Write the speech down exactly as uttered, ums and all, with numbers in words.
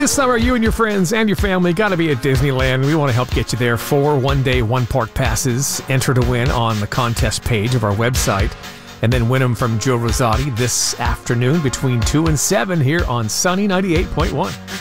This summer, you and your friends and your family got to be at Disneyland. We want to help get you there. Four one-day, one-park passes. Enter to win on the contest page of our website. And then win them from Joe Rosati this afternoon between two and seven here on Sunny ninety-eight point one.